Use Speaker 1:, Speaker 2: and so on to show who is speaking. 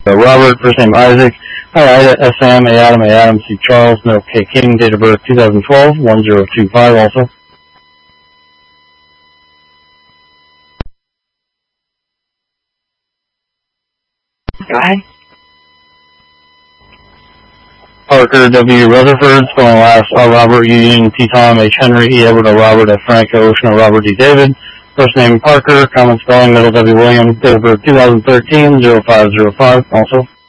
Speaker 1: Robert, first name Isaac. Hi, Ida, SM, A Adam, A Adam, C Charles, no K King, date of birth 2012, 1025 also.
Speaker 2: Guy.
Speaker 1: Parker W. Rutherford, spelling last R. Robert, Union, T. Tom, H. Henry, E. Edward, O. Robert, F. Frank, Ocean, O. Robert, D. David. First name Parker, common spelling, middle W. William, date of birth 2013, 0505 also.